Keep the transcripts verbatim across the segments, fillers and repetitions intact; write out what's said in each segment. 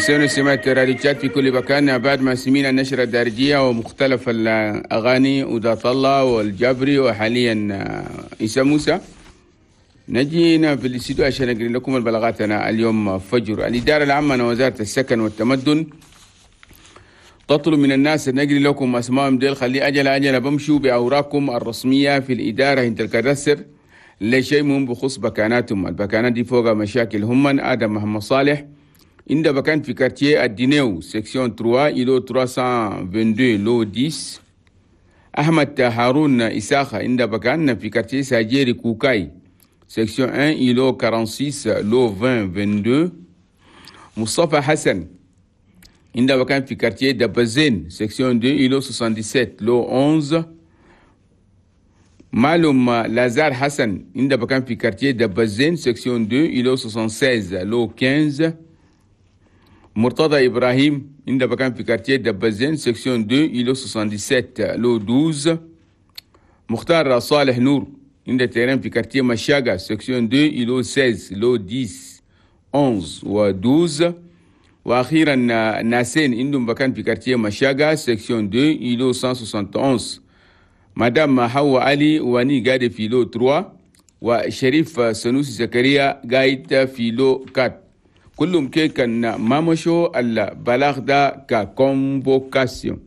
مستمعين وسمعت راديوشات في كل مكان. بعد ما سمينا النشرة الدارجية ومختلف الأغاني وذات الله والجبري وحاليا عيسى موسى، نجينا في الاستوديو عشان نقرأ لكم البلاغاتنا اليوم. فجر الإدارة العامة وزارة السكن والتمدن تطلب من الناس أن نقرأ لكم أسمائهم ديل خلي أجل أجل بمشوا بأوراقكم الرسمية في الإدارة انت الكرسر لشيء مهم بخصوص بكاناتهم. البكانات دي فوق مشاكل هم آدم محمد صالح عنده بكان في كارتيه الدينيو سيكسيون ثلاثة إلو ثلاثمية واثنين وعشرين لو عشرة. أحمد هارون إساخة عنده بكان في كارتيه ساجيري كوكاي سيكسيون واحد إلو ستة وأربعين لو عشرين اثنين وعشرين. مصطفى حسن عنده بكان في كارتيه دبزين سيكسيون اثنين إلو سبعة وستين لو واحد عشر. معلوم لازار حسن عنده بكان في كارتيه دبزين سيكسيون اثنين إلو ستة وستين لو خمسة عشر. مرتضى إبراهيم عنده بكان في كارتيه دبزين سيكسيون اثنين إلو سبعة وستين لو اثني عشر. مختار صالح نور عنده تيران في كارتيه مشاغا سيكسيون اثنين إلو ستة عشر لو عشرة واحد عشر و اثني عشر. وأخيرا ناسين عندهم بكان في كارتيه مشاغا سيكسيون اثنين إلو مئة وواحد وستين. مدام حوا علي واني قاعدة في لو ثلاثة، وشريف سنوسي زكريا قاعدة في لو أربعة. كلهم كي كان ما مشوا البلاغ ده ككونفوكاسيون.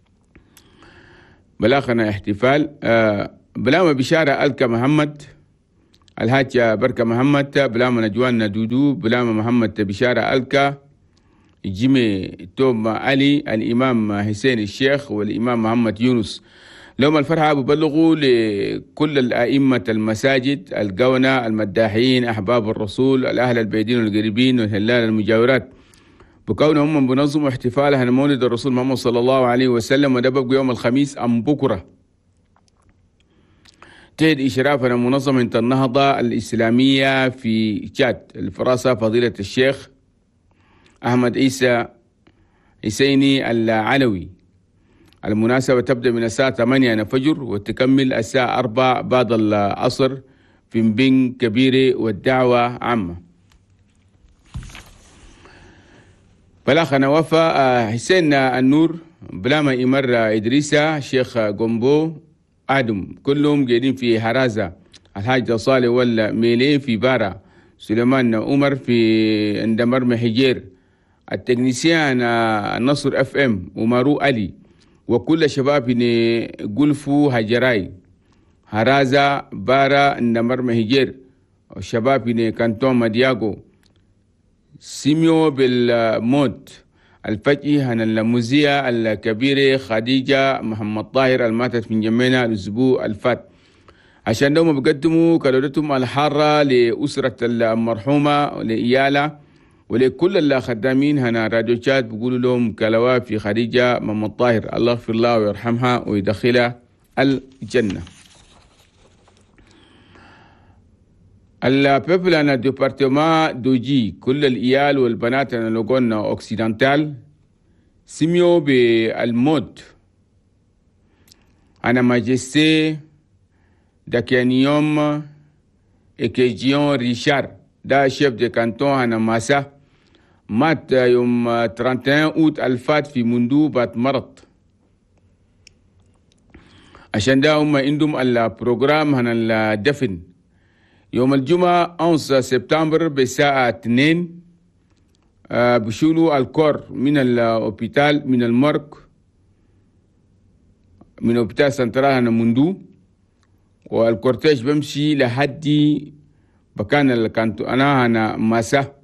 بلاغنا احتفال آه بلام بشارة ألكا محمد الحاج بركة محمد بلام نجوان دودو بلام محمد بشارة ألكا جيمي توم علي الإمام حسين الشيخ والإمام محمد يونس. لهم الفرحة ببلغوا لكل الأئمة المساجد القونة المداحين أحباب الرسول الأهل البعيدين والقريبين والهلال المجاورات بكونهم من بنظموا احتفالها مولد الرسول محمد صلى الله عليه وسلم، وده بقى يوم الخميس أم بكرة تحت إشرافنا منظمة النهضة الإسلامية في تشاد الفراسة فضيلة الشيخ أحمد عيسى حسيني العلوي. المناسبة تبدأ من الساعة ثمانية الفجر وتكمل الساعة أربعة بعد العصر في مبين كبيرة والدعوة عامة. بلاخنا وفا حسين النور بلاما إمر إدريسة شيخ قنبو آدم كلهم قاعدين في حرازة. الحاج صالح والميلي في بارا، سليمان عمر في اندمر محجير، التكنيسيان النصر اف ام ومارو علي، وكل شباب قلفو هجراي هرازة بارا اندمر محجير، وشباب كانتون مدياغو سيميو بالموت الفجي هن المذيعة الكبيرة خديجة محمد طاهر الماتت من جمينا الأسبوع الفات، عشان دوما بقدموا كلودتهم الحارة لأسرة المرحومة لإيالة ولكل الخدامين هنا راديو شات بيقولوا لهم كلوا في خديجة محمد طاهر الله يغفر الله ويرحمها ويدخلها الجنة. البيبل أنا ديبارتمان دوجي كل الإيال والبنات أنا لقون أوكسيدانتال سيميو بالموت أنا ماجستي داكيانيوم إكيجيون ريشار دا شيف دي كانتون أنا ماسا مات يوم واحد وثلاثين أوت الفات في مندو بات مرض. عشان دا هم عندهم البروغرام هنا الدفن يوم الجمعة واحد سبتمبر بساعة اثنين. آه بشولوا الكور من الأوبيتال من المرك من أوبيتال سنترال هنا مندو، والكورتيج بمشي لحدي بكان الكانتو أنا هنا ماسا،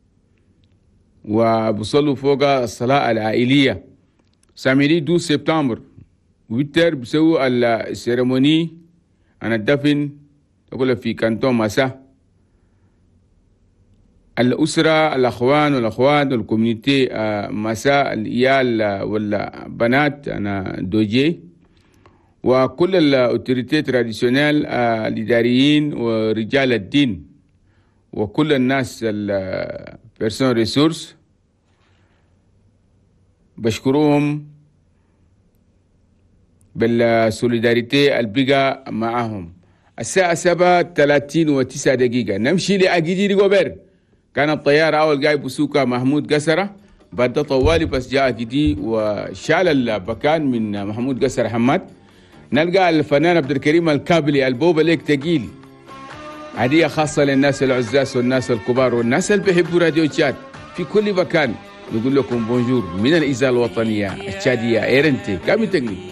وبصلوا فوق الصلاة العائلية سامري اثنين سبتمبر ويتر بسووا السيرموني أنا الدفن تقول في كانتون ماسا. الأسرة الأخوان والأخوات والكوميونيتي ماسا الإيال والبنات أنا دوجي، وكل الأوتوريتي تراديشنال الإداريين ورجال الدين وكل الناس البيرسون ريسورس بشكرهم بالسوليداريتي البقى معهم. الساعة سبعة ثلاثين وتسعة دقيقة نمشي لأجيجي ريغوبر. كان الطيار أول جاي بسوكا محمود قسرة بعد طوالي بس جاء جدي وشال البكان من محمود قصر حماد. نلقى الفنان عبد الكريم الكابلي البوبة ليك تقيل، هدية خاصة للناس العزاز والناس الكبار والناس اللي بيحبوا راديو تشاد في كل مكان. نقول لكم بونجور من الإذاعة الوطنية التشادية إيرنتي كامي تقني.